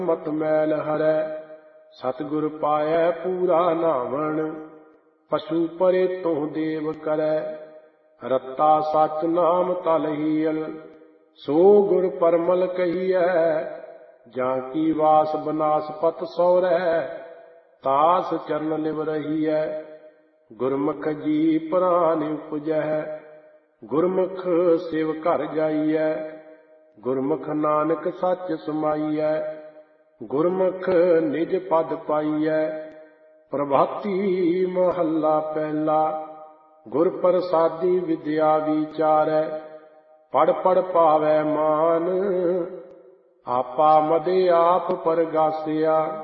ਮਤ ਮੈਲ ਹਰੈ। ਸਤਿਗੁਰ ਪਾਇਐ ਪੂਰਾ ਨਾਵਣ, ਪਸ਼ੂ ਪਰੇ ਤੁਹ ਦੇਵ ਕਰੈ। ਰਤਾ ਸਚ ਨਾਮ ਤਲਹੀਅਲ, ਸੋ ਗੁਰ ਪਰਮਲ ਕਹੀਐ। ਜਾਂ ਕੀ ਵਾਸ ਬਨਾਸਪਤ ਸੌਰੈ, ਤਾਸ ਚਰਨ ਲਿਵ ਰਹੀਐ। ਗੁਰਮੁਖ ਜੀ ਪ੍ਰਾਨ ਉਪਜੈ, ਗੁਰਮੁਖ ਸਿਵ ਘਰ ਜਾਈਐ। ਗੁਰਮੁਖ ਨਾਨਕ ਸੱਚ ਸਮਾਈਐ, ਗੁਰਮੁਖ ਨਿਜ ਪਦ ਪਾਈਐ। ਪ੍ਰਭਾਤੀ ਮਹੱਲਾ ਪਹਿਲਾ। ਗੁਰ ਪ੍ਰਸਾਦੀ ਵਿਦਿਆ ਵਿਚਾਰੈ, ਪੜ੍ਹ ਪੜ੍ਹ ਪਾਵੈ ਮਾਨ। ਆਪਾ ਮਦੇ ਆਪ ਪਰਗਾਸਿਆ,